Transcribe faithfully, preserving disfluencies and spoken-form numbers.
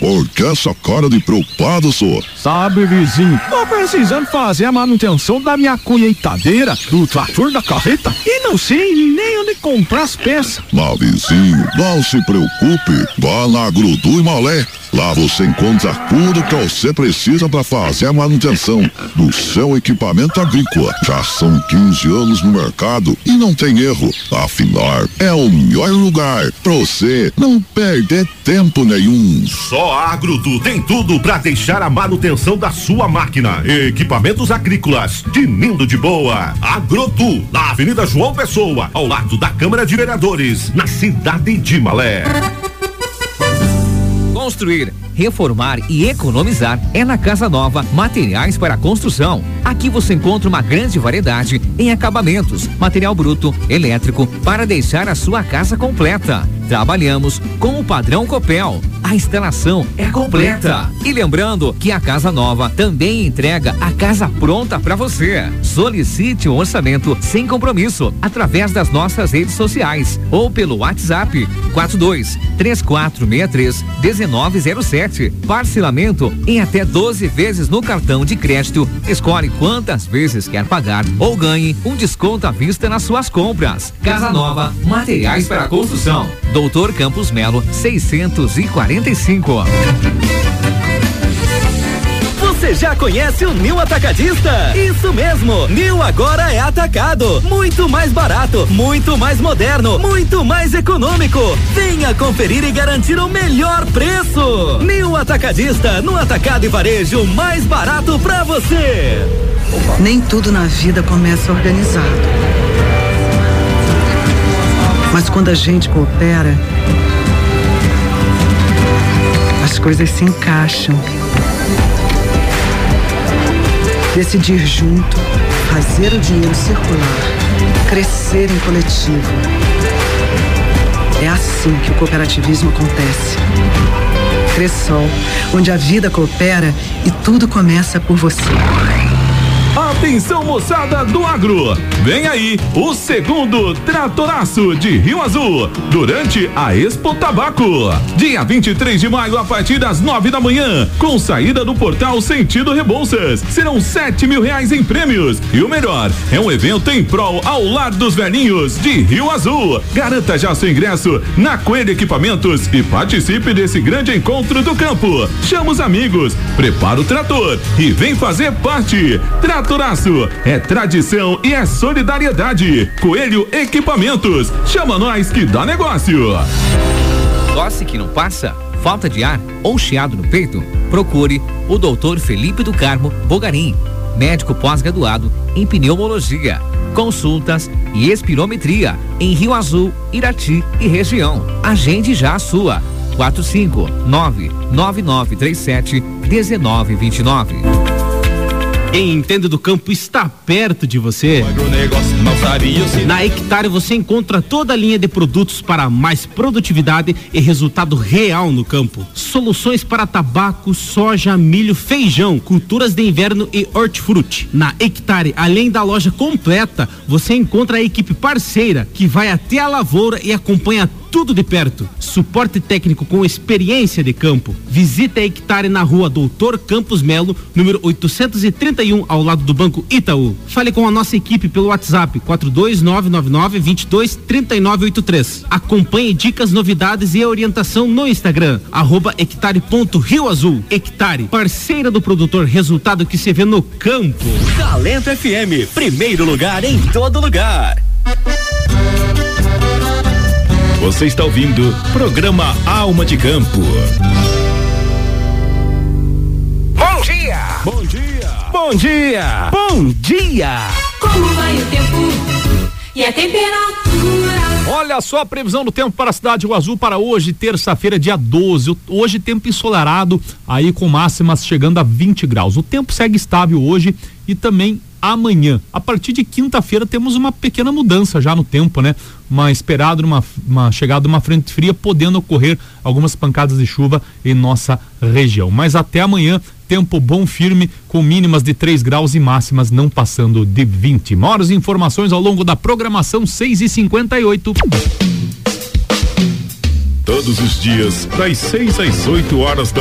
Por que essa cara de preocupado, senhor? Sabe, vizinho, tô precisando fazer a manutenção da minha colheitadeira, do trator, da carreta, e não sei nem onde comprar as peças. Mas, vizinho, não se preocupe, vá na Agrudu e Malé. Lá você encontra tudo que você precisa para fazer a manutenção do seu equipamento agrícola. Já são quinze anos no mercado e não tem erro. Afinal, é o melhor lugar para você não perder tempo nenhum. Só a Agrudu tem tudo para deixar a manutenção da sua máquina. Equipamentos agrícolas de Nindo de Boa. Agrudu, na Avenida João Pessoa, ao lado da Câmara de Vereadores, na cidade de Malé. Construir, reformar e economizar é na Casa Nova Materiais para Construção. Aqui você encontra uma grande variedade em acabamentos, material bruto, elétrico, para deixar a sua casa completa. Trabalhamos com o padrão Copel. A instalação é completa. E lembrando que a Casa Nova também entrega a casa pronta para você. Solicite um orçamento sem compromisso através das nossas redes sociais ou pelo WhatsApp quatro dois três quatro seis três um nove zero sete. Parcelamento em até doze vezes no cartão de crédito. Escolhe quantas vezes quer pagar ou ganhe um desconto à vista nas suas compras. Casa Nova Materiais para Construção. Doutor Campos Melo, seiscentos e quarenta e cinco. Você já conhece o Nil Atacadista? Isso mesmo, Nil agora é atacado, muito mais barato, muito mais moderno, muito mais econômico. Venha conferir e garantir o melhor preço. Nil Atacadista, no atacado e varejo mais barato pra você. Nem tudo na vida começa organizado. Mas quando a gente coopera, as coisas se encaixam. Decidir junto, fazer o dinheiro circular, crescer em coletivo. É assim que o cooperativismo acontece. Cressol, onde a vida coopera e tudo começa por você. Atenção, moçada do agro, vem aí o segundo Tratoraço de Rio Azul durante a Expo Tabaco, dia vinte e três de maio a partir das nove da manhã, com saída do portal Sentido Rebouças. Serão sete mil reais em prêmios e o melhor é um evento em prol ao Lar dos Velhinhos de Rio Azul. Garanta já seu ingresso na Coelho Equipamentos e participe desse grande encontro do campo. Chama os amigos, prepara o trator e vem fazer parte. Tratoraço é tradição e é solidariedade. Coelho Equipamentos, chama nós que dá negócio. Tosse que não passa, falta de ar ou chiado no peito? Procure o doutor Felipe do Carmo Bogarim, médico pós-graduado em pneumologia, consultas e espirometria em Rio Azul, Irati e região. Agende já a sua. quatro cinco nove nove nove três sete um nove dois nove. Quem entende do campo está perto de você. Na Hectare você encontra toda a linha de produtos para mais produtividade e resultado real no campo. Soluções para tabaco, soja, milho, feijão, culturas de inverno e hortifruti. Na Hectare, além da loja completa, você encontra a equipe parceira que vai até a lavoura e acompanha tudo de perto. Suporte técnico com experiência de campo. Visite a Hectare na rua Doutor Campos Melo, número oitocentos e trinta e um, ao lado do Banco Itaú. Fale com a nossa equipe pelo WhatsApp quatro dois nove nove nove dois dois três nove oito três. Acompanhe dicas, novidades e orientação no Instagram, arroba hectare ponto rio azul. Hectare, parceira do produtor, resultado que se vê no campo. Talento F M, primeiro lugar em todo lugar. Você está ouvindo programa Alma de Campo. Bom dia! Bom dia! Bom dia! Bom dia! Como vai o tempo e a temperatura? Olha só a previsão do tempo para a cidade de Rio Azul para hoje, terça-feira, dia doze. Hoje tempo ensolarado, aí com máximas chegando a vinte graus. O tempo segue estável hoje e também amanhã. A partir de quinta-feira temos uma pequena mudança já no tempo, né? Uma esperada, uma, uma chegada de uma frente fria, podendo ocorrer algumas pancadas de chuva em nossa região. Mas até amanhã, tempo bom, firme, com mínimas de três graus e máximas não passando de vinte. Maiores informações ao longo da programação, seis e cinquenta e oito. Todos os dias, das seis às oito horas da